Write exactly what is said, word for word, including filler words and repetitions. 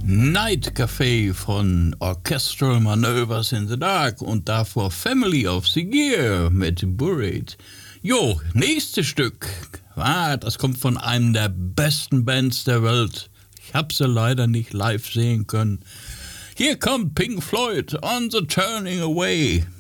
Night Café von Orchestral Maneuvers in the Dark und davor Family of the Year mit Buried. Jo, nächstes Stück. Ah, das kommt von einem der besten Bands der Welt. Ich habe sie leider nicht live sehen können. Hier kommt Pink Floyd on the Turning Away.